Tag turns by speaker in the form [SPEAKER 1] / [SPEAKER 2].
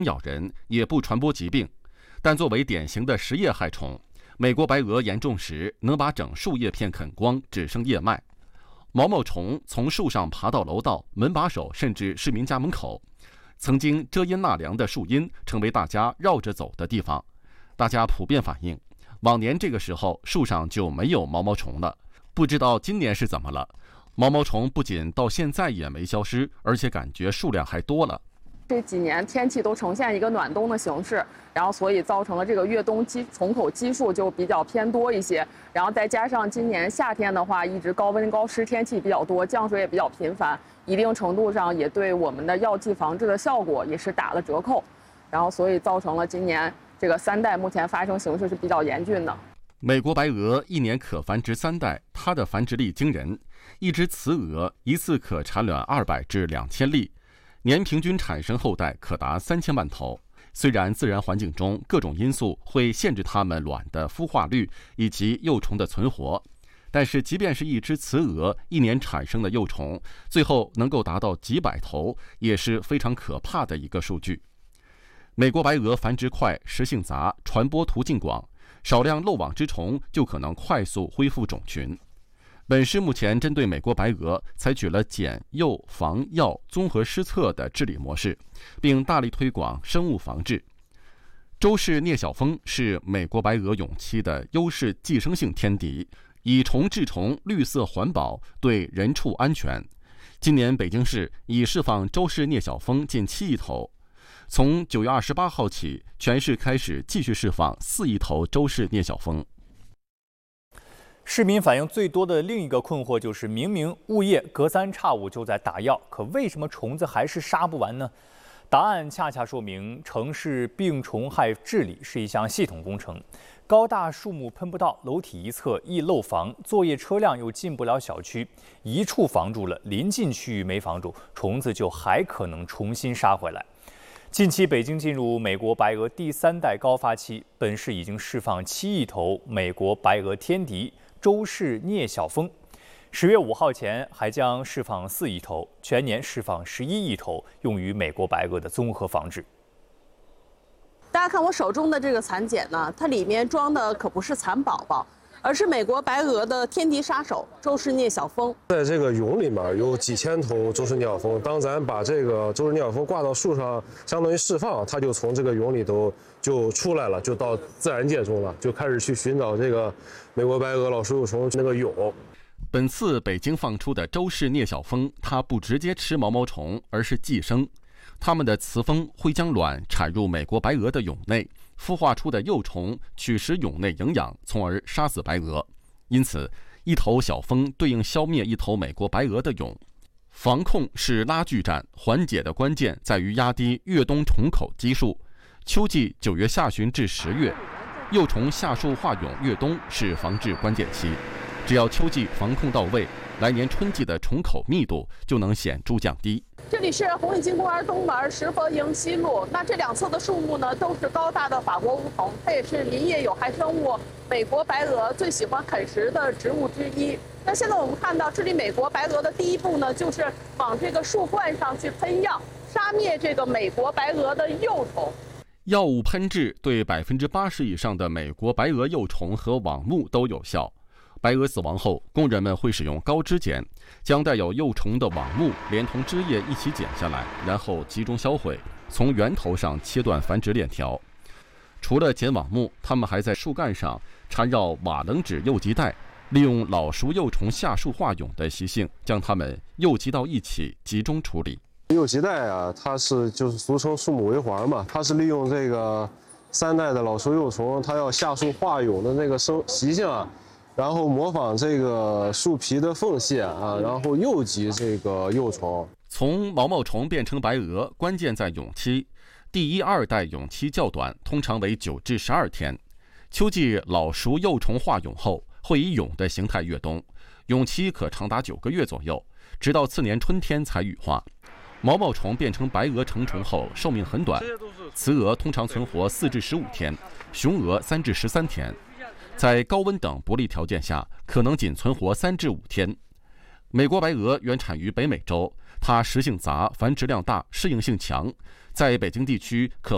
[SPEAKER 1] 咬人，也不传播疾病。但作为典型的食叶害虫，美国白鹅严重时能把整树叶片啃光，只剩叶脉。毛毛虫从树上爬到楼道、门把手，甚至市民家门口。曾经遮阴纳凉的树荫成为大家绕着走的地方。大家普遍反映，往年这个时候树上就没有毛毛虫了，不知道今年是怎么了。毛毛虫不仅到现在也没消失，而且感觉数量还多了。
[SPEAKER 2] 这几年天气都呈现一个暖冬的形式，然后所以造成了这个越冬虫口基数就比较偏多一些。然后再加上今年夏天的话，一直高温高湿天气比较多，降水也比较频繁，一定程度上也对我们的药剂防治的效果也是打了折扣。然后所以造成了今年这个3代目前发生形势是比较严峻的。
[SPEAKER 1] 美国白鹅一年可繁殖3代，它的繁殖力惊人，一只雌鹅一次可产卵200至2000粒。年平均产生后代可达3000万头。虽然自然环境中各种因素会限制它们卵的孵化率以及幼虫的存活，但是即便是一只雌鹅一年产生的幼虫，最后能够达到几百头，也是非常可怕的一个数据。美国白鹅繁殖快，食性杂，传播途径广，少量漏网之虫就可能快速恢复种群。本市目前针对美国白鹅采取了检、诱、防、药综合施策的治理模式，并大力推广生物防治。周氏聂小蜂是美国白鹅蛹期的优势寄生性天敌，以虫治虫，绿色环保，对人畜安全。今年北京市已释放周氏聂小蜂近7亿头，从9月28号起，全市开始继续释放4亿头周氏聂小蜂。
[SPEAKER 3] 市民反映最多的另一个困惑就是，明明物业隔3差5就在打药，可为什么虫子还是杀不完呢？答案恰恰说明，城市病虫害治理是一项系统工程。高大树木喷不到，楼体一侧易漏防，作业车辆又进不了小区，一处防住了，临近区域没防住，虫子就还可能重新杀回来。近期北京进入美国白鹅第3代高发期，本市已经释放7亿头美国白鹅天敌周氏聂小蜂，10月5号前还将释放4亿头，全年释放11亿头，用于美国白鹅的综合防治。
[SPEAKER 4] 大家看我手中的这个蚕茧呢，它里面装的可不是蚕宝宝，而是美国白鹅的天敌杀手周氏聂小蜂。
[SPEAKER 5] 在这个蛹里面有几千头周氏聂小蜂，当咱把这个周氏聂小蜂挂到树上，相当于释放，它就从这个蛹里头就出来了，就到自然界中了，就开始去寻找这个美国白鹅老鼠幼虫那个蛹。
[SPEAKER 1] 本次北京放出的周氏聂小蜂，它不直接吃毛毛虫，而是寄生。它们的雌蜂会将卵产入美国白鹅的蛹内，孵化出的幼虫取食蛹内营养，从而杀死白鹅。因此，一头小蜂对应消灭一头美国白鹅的蛹。防控是拉锯战，缓解的关键在于压低越冬虫口基数。秋季9月下旬至10月，幼虫下树化蛹越冬是防治关键期。只要秋季防控到位，来年春季的虫口密度就能显著降低。
[SPEAKER 4] 这里是红领巾公园东门石佛营西路，那这2侧的树木呢，都是高大的法国梧桐，它也是林业有害生物美国白鹅最喜欢啃食的植物之一。那现在我们看到，治理美国白鹅的第一步呢，就是往这个树冠上去喷药，杀灭这个美国白鹅的幼虫。
[SPEAKER 1] 药物喷治对80%以上的美国白鹅幼虫和网目都有效。白鹅死亡后，工人们会使用高枝剪，将带有幼虫的网目连同枝叶一起剪下来，然后集中销毁，从源头上切断繁殖链条。除了剪网目，他们还在树干上缠绕瓦楞纸诱集袋，利用老熟幼虫下树化蛹的习性，将它们诱集到一起，集中处理。
[SPEAKER 5] 诱集袋啊，它就是俗称树木围环嘛，它是利用这个3代的老熟幼虫，它要下树化蛹的那个习性啊，然后模仿这个树皮的缝隙啊，然后诱集这个幼虫。
[SPEAKER 1] 从毛毛虫变成白鹅，关键在蛹期。第1、2代蛹期较短，通常为9至12天。秋季老熟幼虫化蛹后，会以蛹的形态越冬，蛹期可长达9个月左右，直到次年春天才羽化。毛毛虫变成白鹅成虫后，寿命很短，雌鹅通常存活4至15天，雄鹅3至13天。在高温等不利条件下，可能仅存活3至5天。美国白鹅原产于北美洲，它食性杂，繁殖量大，适应性强，在北京地区可